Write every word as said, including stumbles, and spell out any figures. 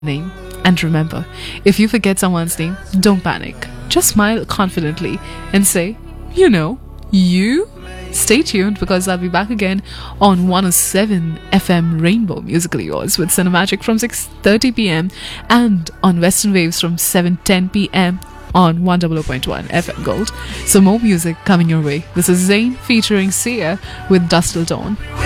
name. And remember, if you forget someone's name, don't panic. Just smile confidently and say, you know, you. Stay tuned because I'll be back again on one oh seven F M Rainbow Musically Yours with Cinemagic from six thirty p.m. and on Western Waves from seven ten p.m. on one hundred point one F M Gold. So more music coming your way. This is Zayn featuring Sia with Dust Till Dawn.